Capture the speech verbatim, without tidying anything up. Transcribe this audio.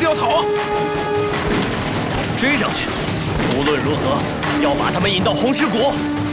子要逃啊！ 追上去，无论如何要把他们引到红石谷。